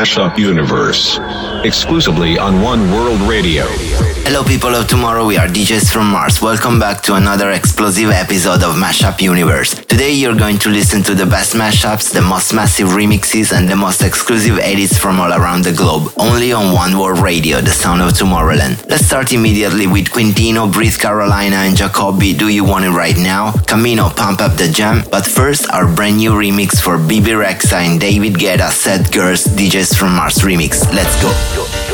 Mashup Universe. Exclusively on One World Radio. Hello people of tomorrow, we are DJs from Mars. Welcome back to another explosive episode of Mashup Universe. Today you're going to listen to the best mashups, the most massive remixes and the most exclusive edits from all around the globe. Only on One World Radio, the sound of Tomorrowland. Let's start immediately with Quintino, Breathe Carolina and Jacoby, Do You Want It Right Now? Camino, Pump Up the Jam. But first, our brand new remix for Bibi Rexha and David Guetta, Sad Girls, DJs from Mars remix. Let's go.